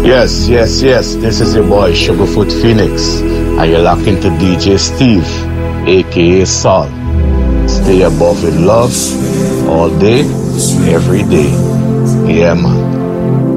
Yes. This is your boy Sugarfoot Phoenix, and you're locked into DJ Steve, aka Saul. Stay above with love all day, every day. Yeah, man.